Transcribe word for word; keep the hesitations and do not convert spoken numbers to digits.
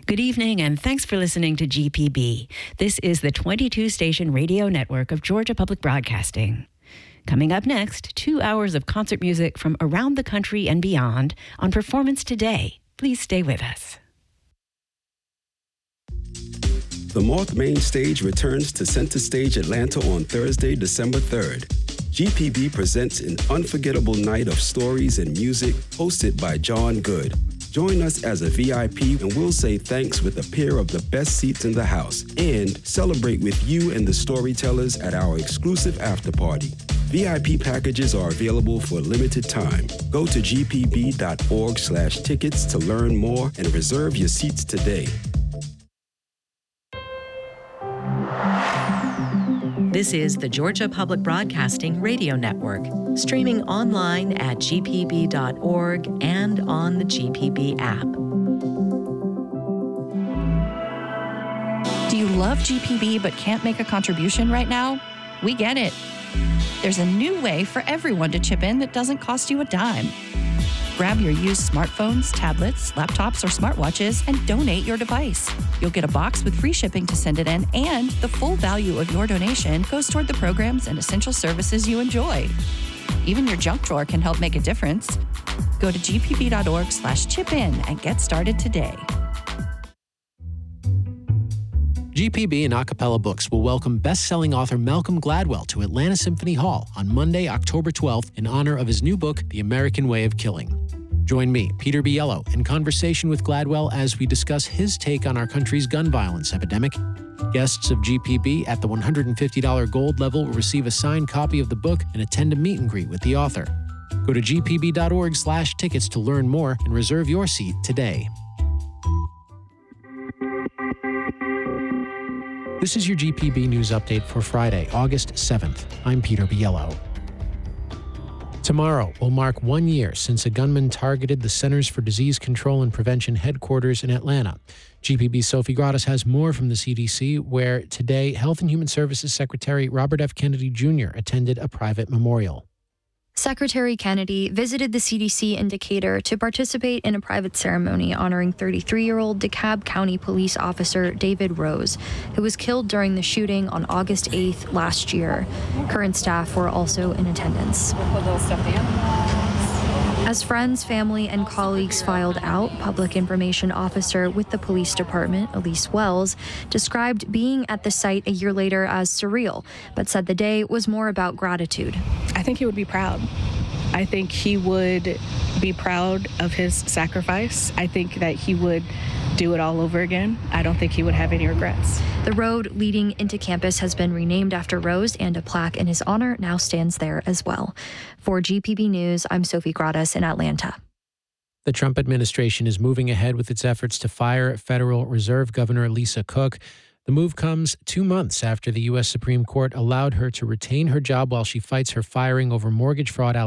Good evening, and thanks for listening to G P B. This is the twenty-two station radio network of Georgia Public Broadcasting. Coming up next, two hours of concert music from around the country and beyond on Performance Today. Please stay with us. The Moth Main Stage returns to Center Stage Atlanta on Thursday, December third. G P B presents an unforgettable night of stories and music hosted by John Good. Join us as a V I P and we'll say thanks with a pair of the best seats in the house and celebrate with you and the storytellers at our exclusive after party. V I P packages are available for a limited time. Go to g p b dot org slash tickets to learn more and reserve your seats today. This is the Georgia Public Broadcasting Radio Network, streaming online at g p b dot org and on the G P B app. Do you love G P B but can't make a contribution right now? We get it. There's a new way for everyone to chip in that doesn't cost you a dime. Grab your used smartphones, tablets, laptops, or smartwatches and donate your device. You'll get a box with free shipping to send it in, and the full value of your donation goes toward the programs and essential services you enjoy. Even your junk drawer can help make a difference. Go to g p b dot org slash chip in and get started today. G P B and Acapella Books will welcome best-selling author Malcolm Gladwell to Atlanta Symphony Hall on Monday, October twelfth, in honor of his new book, The American Way of Killing. Join me, Peter Biello, in conversation with Gladwell as we discuss his take on our country's gun violence epidemic. Guests of G P B at the one hundred fifty dollars gold level will receive a signed copy of the book and attend a meet and greet with the author. Go to g p b dot org slash tickets to learn more and reserve your seat today. This is your G P B News Update for Friday, August seventh. I'm Peter Biello. Tomorrow will mark one year since a gunman targeted the Centers for Disease Control and Prevention headquarters in Atlanta. G P B's Sophie Gradas has more from the C D C, where today Health and Human Services Secretary Robert F. Kennedy Junior attended a private memorial. Secretary Kennedy visited the C D C in Decatur to participate in a private ceremony honoring thirty-three-year-old DeKalb County police officer David Rose, who was killed during the shooting on August eighth last year. Current staff were also in attendance. As friends, family, and colleagues filed out, Public Information Officer with the police department, Elise Wells, described being at the site a year later as surreal, but said the day was more about gratitude. I think he would be proud. I think he would be proud of his sacrifice. I think that he would do it all over again. I don't think he would have any regrets. The road leading into campus has been renamed after Rose, and a plaque in his honor now stands there as well. For G P B News, I'm Sophie Gradas in Atlanta. The Trump administration is moving ahead with its efforts to fire Federal Reserve Governor Lisa Cook. The move comes two months after the U S Supreme Court allowed her to retain her job while she fights her firing over mortgage fraud allegations.